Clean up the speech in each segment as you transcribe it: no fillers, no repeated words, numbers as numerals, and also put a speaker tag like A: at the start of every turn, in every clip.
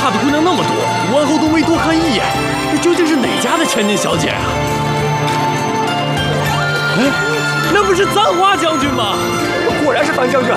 A: 怕的姑娘那么多，武安侯都没多看一眼，这究竟是哪家的千金小姐啊？哎，那不是簪花将军吗？
B: 果然是樊将军。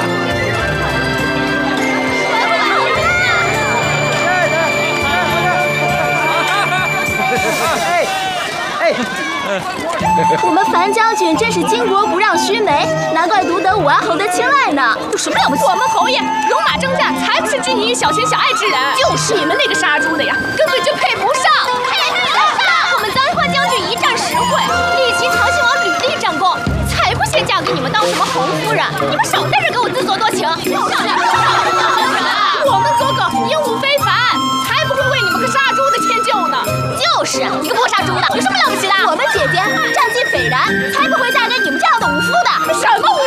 C: 我们樊将军真是巾帼不让须眉，难怪独得武安侯的青睐呢。
D: 有什么了不起？我们侯爷戎马征战，才不是拘泥于小情小爱之人。就是你们那个杀猪的呀，根本就配不上。
C: 我们簪花将军一战实惠，力擒曹亲王屡立战功，才不屑嫁给你们当什么侯夫人。你们少在这给我自作多情。
D: 我们哥哥英武非凡，才不会为你们个杀猪的迁就呢。
C: 就是你个不杀猪的，有什么了不起的？我们姐姐战绩斐然，才不会嫁给你们这样的武夫的。
D: 什么